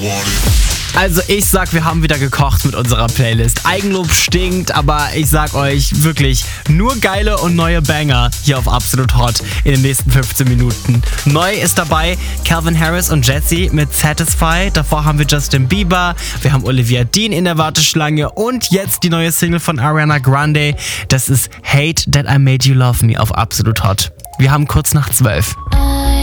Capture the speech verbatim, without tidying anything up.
Also ich sag, wir haben wieder gekocht mit unserer Playlist. Eigenlob stinkt, aber ich sag euch wirklich, nur geile und neue Banger hier auf Absolut Hot in den nächsten fünfzehn Minuten. Neu ist dabei Calvin Harris und Jessie mit Satisfy. Davor haben wir Justin Bieber, wir haben Olivia Dean in der Warteschlange und jetzt die neue Single von Ariana Grande. Das ist Hate That I Made You Love Me auf Absolut Hot. Wir haben kurz nach zwölf.